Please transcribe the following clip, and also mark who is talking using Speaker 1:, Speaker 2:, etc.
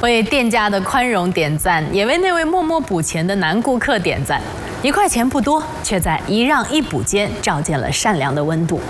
Speaker 1: 为店家的宽容点赞，也为那位默默补钱的男顾客点赞。1块钱不多，却在一让一补间照见了善良的温度。